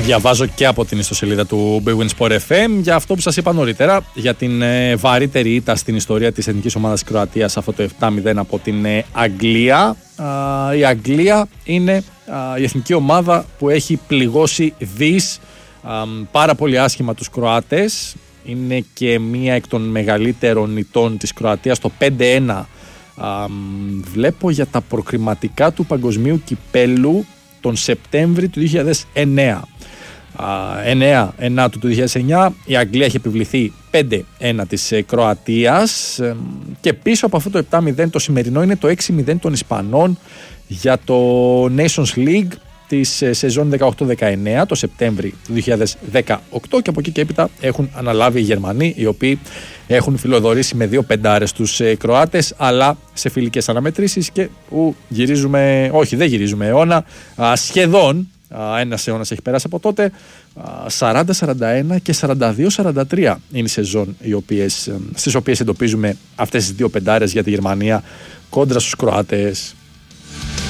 Διαβάζω και από την ιστοσελίδα του Big Win Sport FM για αυτό που σας είπα νωρίτερα, για την βαρύτερη ήττα στην ιστορία της εθνικής ομάδας Κροατίας, αυτό το 7-0 από την Αγγλία. Η Αγγλία είναι η εθνική ομάδα που έχει πληγώσει πάρα πολύ άσχημα τους Κροάτες. Είναι και μία εκ των μεγαλύτερων ηττών της Κροατίας, το 5-1. Βλέπω για τα προκριματικά του Παγκοσμίου Κυπέλου τον Σεπτέμβρη του 2009. 9 του 2009 η Αγγλία έχει επιβληθεί 5-1 της Κροατίας, και πίσω από αυτό το 7-0 το σημερινό είναι το 6-0 των Ισπανών για το Nations League της σεζόν 18-19 το Σεπτέμβρη του 2018, και από εκεί και έπειτα έχουν αναλάβει οι Γερμανοί, οι οποίοι έχουν φιλοδορήσει με 2 πεντάρες τους Κροάτες, αλλά σε φιλικές αναμετρήσεις, και δεν γυρίζουμε αιώνα, σχεδόν ένας αιώνας έχει περάσει από τότε. 40-41 και 42-43 είναι οι σεζόν στις οποίες εντοπίζουμε αυτές τις 2 πεντάρες για τη Γερμανία κόντρα στους Κροάτες.